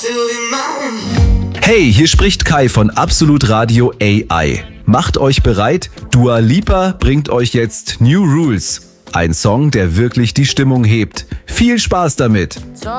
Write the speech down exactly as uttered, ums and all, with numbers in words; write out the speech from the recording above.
Hey, hier spricht Kai von Absolut Radio A I. Macht euch bereit, Dua Lipa bringt euch jetzt New Rules. Ein Song, der wirklich die Stimmung hebt. Viel Spaß damit!